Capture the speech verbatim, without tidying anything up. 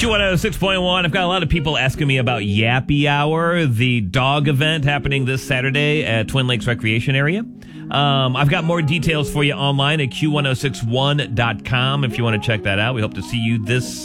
Q one oh six point one. I've got a lot of people asking me about Yappy Hour, the dog event happening this Saturday at Twin Lakes Recreation Area. Um, I've got more details for you online at Q one oh six one dot com if you want to check that out. We hope to see you this